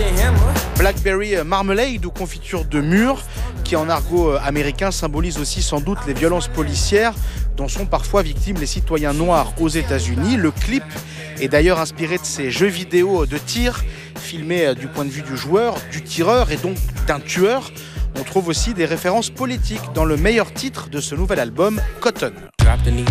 Blackberry Marmalade ou confiture de mûre, qui en argot américain symbolise aussi sans doute les violences policières dont sont parfois victimes les citoyens noirs aux États-Unis. Le clip est d'ailleurs inspiré de ces jeux vidéo de tir filmés du point de vue du joueur, du tireur et donc d'un tueur. On trouve aussi des références politiques dans le meilleur titre de ce nouvel album, Cotton.